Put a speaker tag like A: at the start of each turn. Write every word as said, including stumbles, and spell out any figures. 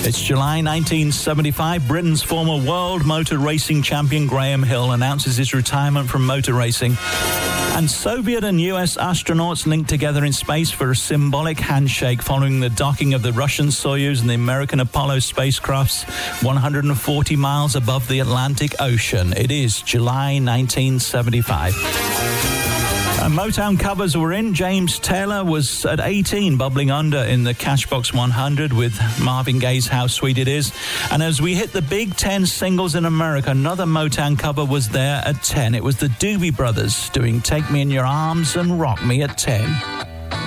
A: It's July nineteen seventy-five. Britain's former world motor racing champion Graham Hill announces his retirement from motor racing. And Soviet and U S astronauts linked together in space for a symbolic handshake following the docking of the Russian Soyuz and the American Apollo spacecrafts one hundred forty miles above the Atlantic Ocean. It is July nineteen seventy-five. And Motown covers were in. James Taylor was at eighteen, bubbling under in the Cashbox one hundred with Marvin Gaye's How Sweet It Is. And as we hit the Big Ten singles in America, another Motown cover was there at ten. It was the Doobie Brothers doing Take Me in Your Arms and Rock Me at ten.